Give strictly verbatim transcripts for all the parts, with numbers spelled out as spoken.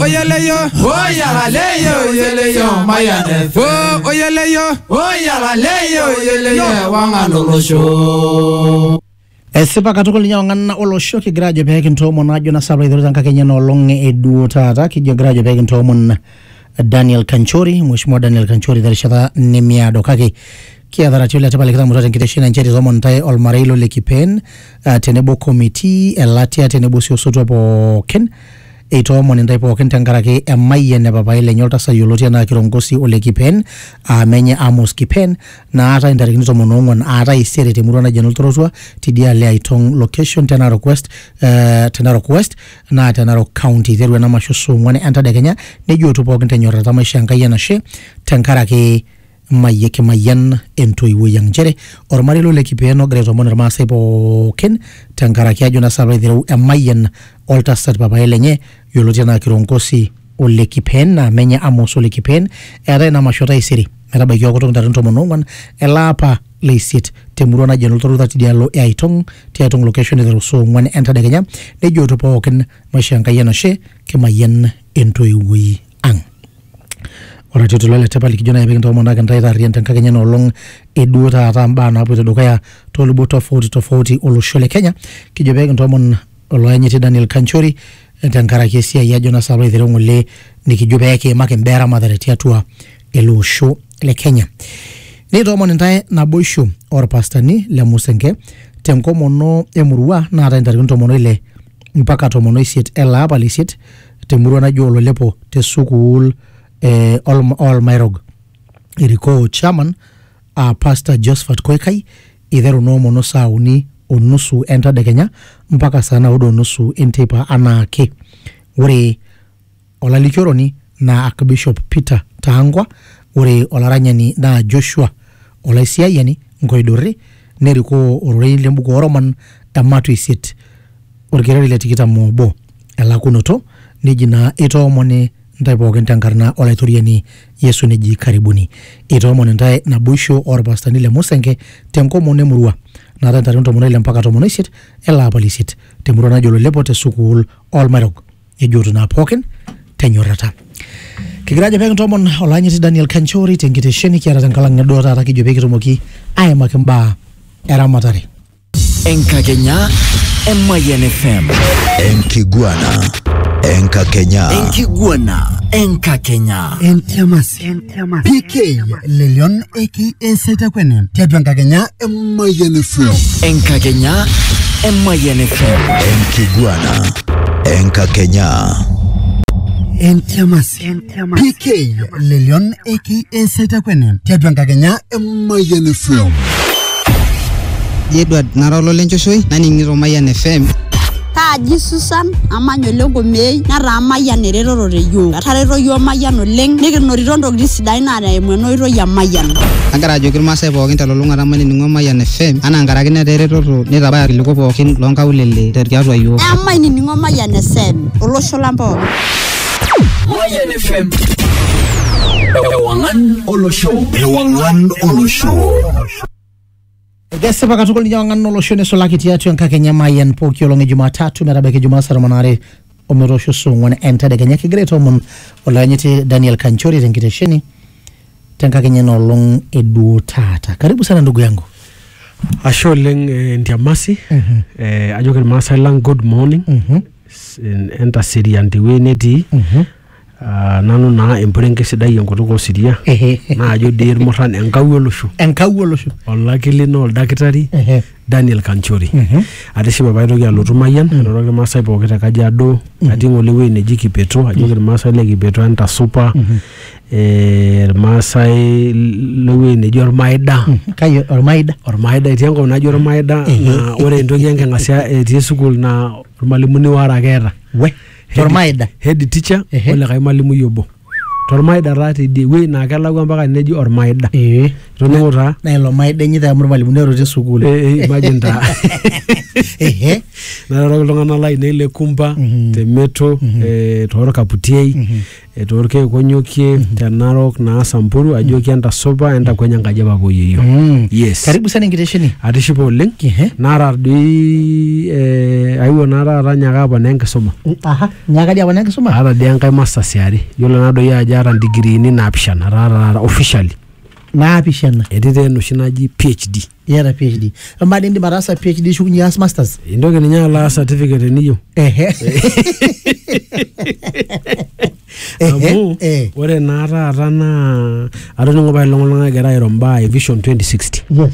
oyeleyo oyaleyo oyeleyo mayane oh oyeleyo oyaleyo oyeleyo wanganolosho esipa katukul nyawangana olosho kigrajo peke ntomo najo na sabra idhuru zanka kenya no longe edu tata kijo grajo peke ntomo Daniel Kanchori mheshimiwa Daniel Kanchori dharishata nemiado kake kia dharatio tapale kita mutata nkiteshina ncheti zomo ntae olmareilo lekipen uh, tenebo komiti elatia tenebo siosoto po ken eito mo ntae po ken tangarake emaye ne baba ile nyolta sayolotia na kirongosi olekipen uh, menye Amos Kipen na ata indarikinizo monongon ata isere temurua na General Toroswa tidia lea itong location Tenarok West uh, Tenarok West na Tenarok County dherwe na mashosu mwane anta de Kenya nejo tupo ken tenyora tamasha nkaya na she tangarake mayeke mayan ento iwe yang jere or marilo lekipeno greto moner masepo ken tangaraki ajo na sabre dhiru emayen alta stat baba elenye yolotia na kirongosi olekipen na menye Amos olekipen ere na mashota isiri meraba ikio kutung darinto monongan elapa leisit temurua na General Toroswa tidialo ya itong tia itong location dhiru so mwane enta de Kenya nejo tupo ken mashanka yana she kemayen ento iwe ang ora tutulole tepali kijona yepeke ntomo na kantaita rienta Kenya no long eduta atamba na hapo todokaya tolubo tofauti tofauti oloshole Kenya kijobeke ntomo oloyanyiti Daniel Kanchori tankara kesi ya Jonas Sabra dhirongole nikijobeke make mbera madhareti atua elosho le Kenya ni ntomo ntae na boisho or pastani le musenge tenkomo no emurua na ata ndari ntomo ile mpaka tomono isiet ela hapa lisiet temurua na jolo lepo te sukul eh, all, all Mairog iriko chairman uh, Pastor Josephat Koekai idheru no mono sauni onusu enta de Kenya mpaka sana udo onusu entepa anake ure olalikioroni na Archbishop Peter Tahangwa ure olaranyani na Joshua olaisiayani ngoidori neriko orei lembuko oroman amatu isit orgereri le tikita mobo elakunoto nijina ito mone ntai poken tankarna olaitoriani Yesu neji karibuni ito mone ntai na buisho or pastani le musenge tenko mone murua na tantari nto mone le mpaka to mone isit ela apalisit temurua na jolo lepo te sukul all Mairog ejoto na poken tenyorata kigiraje peke ntomon olanyiti Daniel Kanchori tengite sheni kiara tankalang nedota ata kijobeke tomoki aya makemba era matare Enka Kenya Emayen F M Enkiguana Enka Kenya Enkiguana Enka Kenya Entiamasi Entiamasi P K Lelion aka Seta Kwene Tetu Enka Kenya Emayen F M Enka Kenya Emayen F M Enkiguana Enka Kenya Entiamasi P K Lelion aka Seta Kwene Tetu Enka Kenya Emayen F M Edward Narolo Lenchoshoi nani ngiro Mayan F M Kaji Susan amanyo lengo mei nara Mayan erero reyo atarero yo Mayan oleng nikinorito ntokitin sidain nara emwenoito ya Mayan Agara ajoki irmaasai pookin telulung'ata ramani ningo Mayan F M ana nkaraki neteretoto nitabaya irkiliku pookin loonkaulele tiatua yiok Amaini ningo Mayan F M olosho lang pookin Mayan F M Ewangan olosho Ewangan olosho Gese paka tukul nyawangan noloshone solaki tiatu Enka Kenya Mayan po kiolonge Jumatatu merabeke Jumasara manare omerosho sungwane enta de Kenya kigreto mon olanyiti Daniel Kanchori tengite sheni Enka Kenya nolong edu tata karibu sana ndugu yangu asho leng eh, Entiamasi mm -hmm. eh, ajoke Maasai lang good morning mm -hmm. enta siri antiwe neti mm -hmm. Uh, nanu na emporenge sidai enkutuk siria na ajo der moran enkawolosho enkawolosho olakili no oldakitari Daniel Kanchori atishima baitoki alotu Mayan alotoki Maasai pooki te Kajiado atii ng'ole wei neji Kipeto ajoki Maasai le Kipeto enta supa eh Maasai le wei neji Ormaida kayo Ormaida Ormaida etii enkop naji Ormaida na ore entoki enkengasia etii sukul na irmalimuni wara keeta we Ormaida head teacher ole kai mwalimu yobo Ormaida rati di we na kelau mpaka neji Ormaida eh Toning'o taa. Na ilo maidenyi taa irmalimuni otii sukuul. Eh, imagine taa. Ehe. Narorok iltung'anak lainei le Kumba, te Meto, eh, toorkaputiei, eh, toorkeekonyokie, te Narok, naa Samburu, ajoki entasupa, enta kwenye enkaji papo yeyio. Yes. Karibu sana enkitesheni. Atishipa oleng. Ehe. Nara dii eh, ayeuo naa taata nyaaka aponaa enkisuma. Aha, nyaaka dii aponaa enkisuma? Aata dii enkae masters are. Yiolo naa doi ajo aata ndigiriini naapishana taata officially. Naapishana. Etii taa enoshi naji P H D. Iyata P H D. Amaa dii indim ataasa P H D shukunye aas masters? Intoki ninye alo aas certificate teniyieu. Ehe. Amu ore naa taata naa atoning'o pailong' egira airo mbaa e Vision twenty sixty. Yes.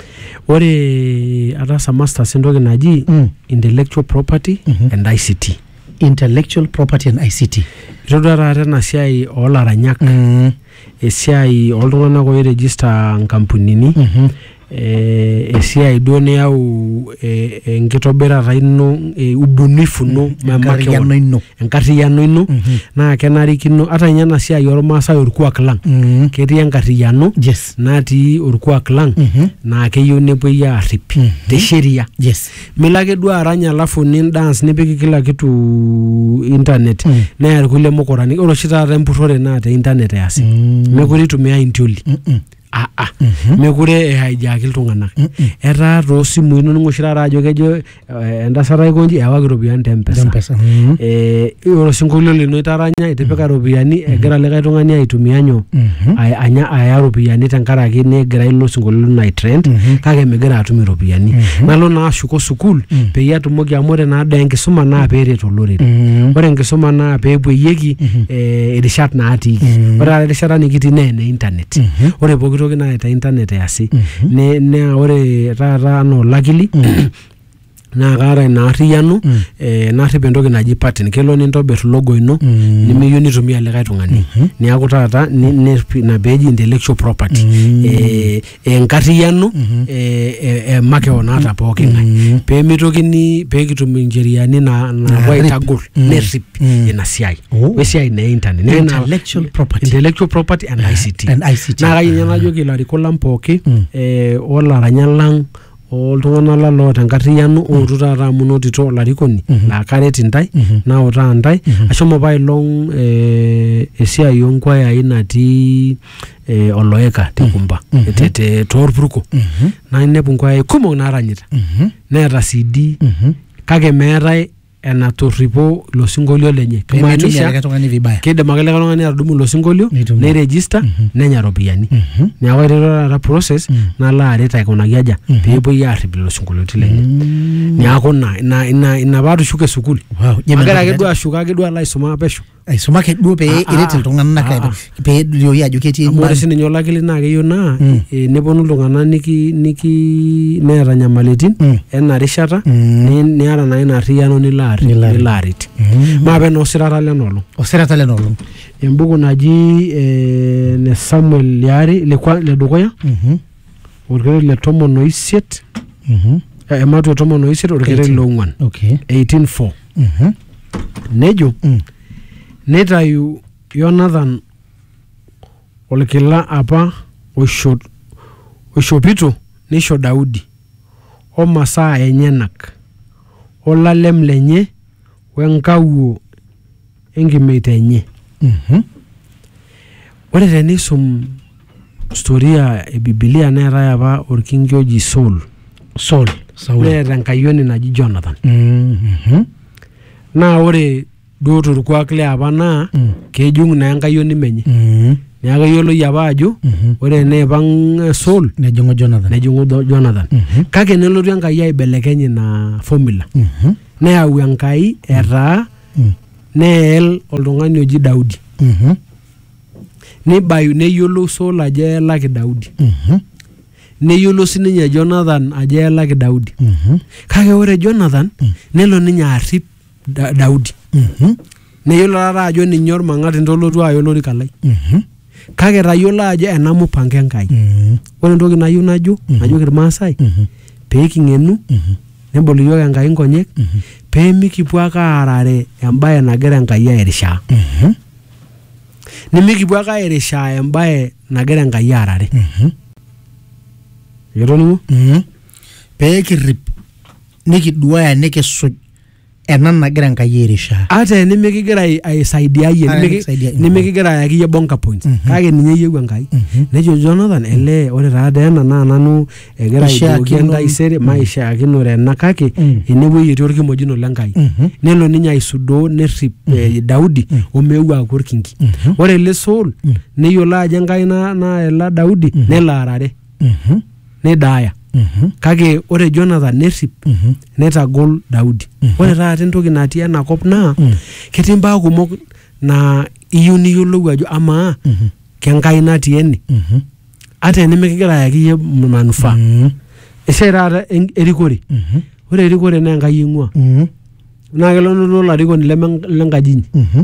Ore ataasa masters entoki naji intellectual property and I C T. Intellectual property and I C T. Itodua taata ena siai oolaranyak, esiai oltung'anak oiregister nkampunini, eh, esiai duo niyau eh, enkitobirata ino, eh, ubunifu ino, Enkarriyiano ino. enkarriyiano ino, naa kenarikino hata ninye ena siai ormaasai orkuak lang. Ketii enkarriyiano Yes. natii orkuak lang naa keyieu nepuoi aarrip te sheria. Yes. Milo ake duo arany alafu nindance nipiki kila kitu internet neya irkulie mukurani. Ore oshi taata empurrore naa te internet easi. Mekure itumiai intioli. Ah ah. Mekure ehijack iltung'anak. Etaa toosimui inoning'o oshi taata ajo kejo entasat aikonji ewaki iropiyiani te M-Pesa. Eh, ore osinkolio lino itaranya itipika iropiyiani egira likae tung'ani aitumia nyoo anya aya iropiyiani tenkaraki negira ilo sinkolio lino aitrend kake megira atum iropiyiani. Nalo naa ashuko sukuul peyie atumoki amu ore naa daa enkisuma naa peeret olorere. Ore enkisuma naa peepuoyieki irishat naatiiki. Ore taata erishata nikitii naa ene internet. Ore pooki toki naa te internet easi. Naa ore taata anaa olakili naa kaata ina arriyiano eh, naarrip entoki naji patent. Kelo nintobirr logo ino nemeyieu nitumia likae tung'ani. Neeku taata ina peeji intellectual property. Eh, enkarriyiano eh, makeon naata pooki ng'ae. Peemitokini peekitum incheriani naapuo aitagol nerrip ina siai. Wesiai na internet. Intellectual property. Intellectual property and I C T. And I C T. Naa kayieu najoki ilarikok lang pooki eh, olaranyak lang oltung'anak lang loota enkarriyiano ootu taata amu notito olarikoni laa karet intae nautaa ntae ashomo pailong eh, esiai onkwayai natii eh, oloeka te Kumba te toorpuruko naa inepu nkwayai kumok naaranyita neeta C D kake meetae enatorripo ilo sinkolio lenye. Kimaanisha kidim ake likae tung'ani atudumu ilo sinkolio neiregister nenya ropiyiani. Neeku aiteru taata process nalo aret aikunaki aja peepuoi aarrip ilo sinkolioiti lenye. Neeku ina ina ina paatushuko sukuul. Agira ake duo ashuko ake duo alo aisuma pesho. Aisuma ake duo pee iret iltung'anak pee edoli ajo ketii. Amu ore sininye olakili naa keyieu naa neponu iltung'anak niki niki neeta nyamalitin ena rishata niata naa ina arriyiano nilo aret. Maape naa osirata lenoolong'. Osirata lenoolong'. Embuku naji eh, ne Samuel Liari le dukuya orkeret le tomon oisiet ematua tomon oisiet orkeret le ong'uan eighteen four nejo neitayu Jonathan olkila apa oishopito neisho Daudi omasaa enyenak olalem lenye wenkawuo enkimeit enye. Ore tenisum historia e Biblia neetai apa orkingi oji Saul. Saul. Neeta enkayioni naji Jonathan. Naa ore duo torkuak liapa naa kejung' naa enkayioni menye. Neeku keyioloi apa ajo ore eneipang' Saul nejing'u Jonathan. Nejing'u Jonathan. Kake nelotu Enkai aibelekeny ina formula. Neyau Enkai etaa neel oltung'ani oji Daudi. Nibayu neyiolou Saul ajo elaki Daudi. Neyiolou sininye Jonathan ajo elaki Daudi. Kake ore Jonathan nelo ninye arrip Daudi. Neyiolo taata ajo ninye ormang'ati ntolotu ayo olorika lai. Kake tayiolo ajo ena mupango Enkai. Ore entoki nayieu najo najoki irmaasai pee king'enu nebol iyiok Enkai nkonyek pee mikipuo ake aarare embaye nagira Enkai airishaa. Nimikipuo ake airishaa embaye nagira Enkai aarare. Yetonimo? Mhm. Pee kirip nikiduaya nikisuj ena nagira Enkai airishaa. Ata nimikigira aisaidia yie, Ata nimiki nikisaidia, mhm. nimikigira ayaki yie bonga points. Mhm. Kake ninye eyieu Enkai. Mhm. Nejo Jonathan, ele ore taata ena naa nanu egira aibukoki Ishaakino- entaisere maishaakinore ena kake Mhm. enewueji etii orkimojino lenkai. Mhm. Nelo ninye aisudoo nerrip eh, Daudi omeu aaku orkingi. Mhm. Ore ele Saul neyiolo ajo Enkai na na ela Daudi nelo arare Mhm. nedaaya. Mhm. Kake ore Jonathan nerrip Mhm. netagol Daudi. Ore taata entoki natii enakop naa ketii mbaa kumok naa iyieu niyiolou ajo amaa Mhm. kenkai natii ene. Mhm. Ata enimikigira ayaki yie manufaa. Mhm. Esiai taata en- erikore. Mhm. Ore erikore naa Enkai ing'ua. Mhm. Naa kelo noto olarikoni leme lenkaji inyi. Mhm.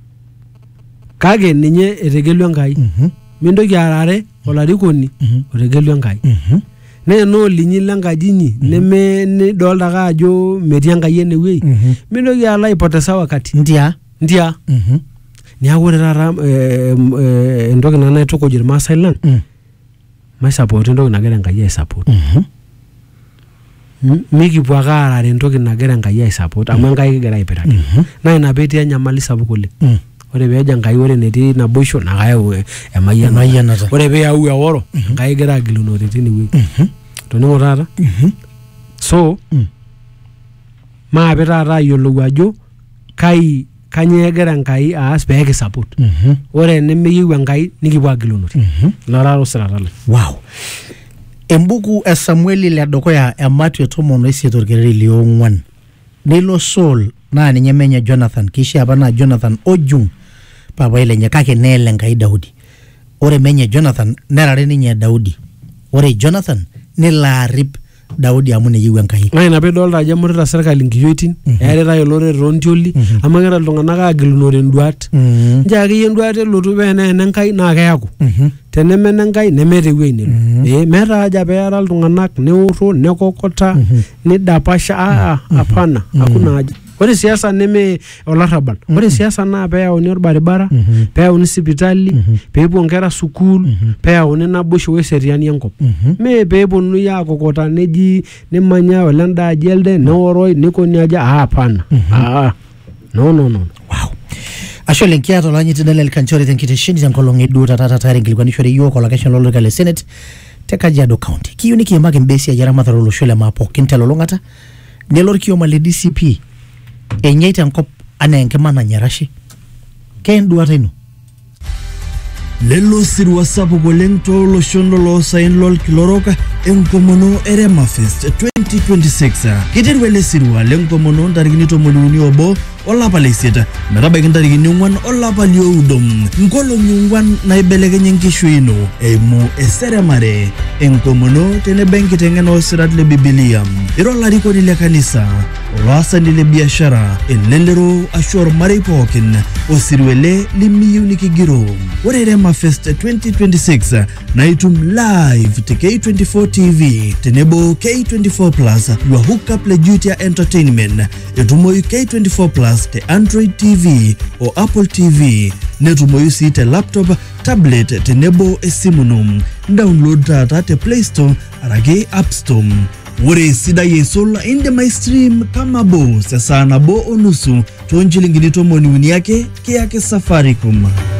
Kake ninye etegelua Enkai. Mhm. Mintoki arare olarikoni Mhm. otegelua Enkai. Mhm. Naa enoo linyi lenkaji inyi neme nidolta ake ajo metii Enkai enewueji. Mhm. Mintoki alo aipotesa wakati. Ntia. Ntia. Mhm. Niaku ore taata eh, eh, entoki nanu naitukuj irmaasai lang Mm. maisupport entoki nagira Enkai aisupport. Mhm. M- mikipuo ake aarare entoki nagira Enkai aisupport amu Enkai kigira aipiraki. Mhm. Naa ina peetii enyamali sapuk oleng. Mm. Ore peejo Enkai ore netii naboisho naa kayau eh, emayianata. Emayianata. Ore peeyau eworo Enkai egira agilunore tinewueji. Mhm. Toning'o taata. Mhm. So Mm. maape taata ayiolou ajo kai kanyoo egira Enkai aas pee kisupport. Mhm. Ore nemeyieu Enkai nikipuo agilunore. Mhm. Loraro sirata lai. Wow. Embuku e Samueli le dukuya e Matthew tomon oisiet orkereri liong'uan. Nilo Saul naa ninye menye Jonathan, kishaa apa naa Jonathan ojung papai lenye kake neele Enkai Daudi. Ore menye Jonathan nerare ninye Daudi. Ore Jonathan nelo arip Daudi amu neyieu Enkai. Naa ina peedolta ajo emutita serkali nkiyioitin, eeritai olorere toontioli, amu egira iltung'anak agilunore nduat. Mhm. Njo akeyie enduat elotu pee ene Enkai naa keyaku. Mhm. Tenemene Enkai nemeeta ewueji nelo. Eh, meeta haja peera iltung'anak neoro, nekokota, nidapasha. Ah, hapana, hakuna haja. Ore siasa neme olarrabal. Ore siasa naa peeyauni orbaribara, peeyauni sipitali, peepuo nkera sukuul, peeyauni naboisho weseriani enkop. Mee peeponunui aakokota neji nimanya olenda aji elde, neoroi, nikoni aja. Ah, hapana. Ah, no, no, no. Wow. Ashe oleng kiata olanyiti Daniel Kanchori tenkitesheni tenkolong eduo taata tayari nkilikuanishore yiok olakeshani lolorika le Senate te Kajiado County. Kiyieu nikiimaki mbesi ajo eramatare olosho le maa pookin telulung'ata nelo orkioma le D C P enyeita enkop anaa enkima nanyarashe. Kenduata ino? Lelo sirua sapuk oleng tooloshon loloosaen lolkilorok enkomono e Rema Fest twenty twenty-six. Kiteru ele sirua lenkomono ntarikini tomoni uni obo olapa leisiet metabaiki ntarikini ong'uan olapa lioudo. Nkolong'i ong'uan naibelekenya enkishui ino eimu eseremare, enkomono tenebo enkiteng'ena oosirat le Bibilia. Ira olarikoni le kanisa, oloasani le biashara, elelero ashu ormarei pookin, osirua ele limiyieu nikigiro. Ore Rema Fest twenty twenty-six na itum live te K twenty-four T V tenebo K twenty-four plus wa hookup le Jutia Entertainment. Etumoyu K twenty-four plus te Android T V o Apple T V. Netumoyu sii te laptop, tablet tenebo esimu ino. Download taata te Play Store araki App Store. Ore sidai eisul indim aistream kama bo saa nabo onusu toonchilingini tomoni uni ake kiyaki Safaricom.